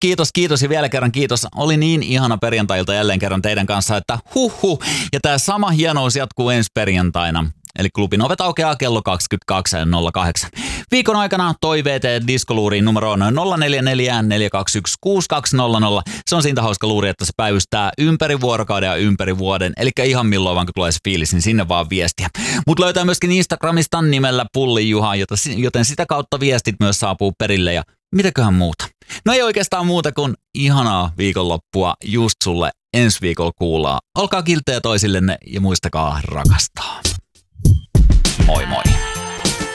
Kiitos ja vielä kerran kiitos. Oli niin ihana perjantailta jälleen kerran teidän kanssa, että huhhuh. Ja tämä sama hienous jatkuu ensi perjantaina. Eli klubin ovet aukeaa kello 22.08. Viikon aikana toiveet diskoluuriin numero on 044 421 6200. Se on siitä hauska luuri, että se päivystää ympäri vuorokauden ja ympäri vuoden. Eli ihan milloin vaan kun tulee se fiilis, niin sinne vaan viestiä. Mut löytää myöskin Instagramista nimellä Pulli Juha, joten sitä kautta viestit myös saapuu perille ja mitäköhän muuta. No ei oikeastaan muuta kuin ihanaa viikonloppua just sulle. Ensi viikolla kuullaan. Olkaa kilttejä toisillenne ja muistakaa rakastaa. Moi moi!